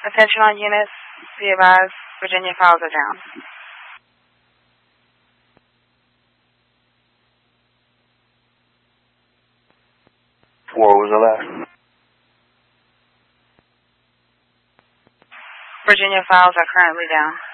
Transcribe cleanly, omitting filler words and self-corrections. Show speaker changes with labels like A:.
A: Attention all units, be advised, Virginia files are down.
B: What was the last?
A: Virginia files are currently down.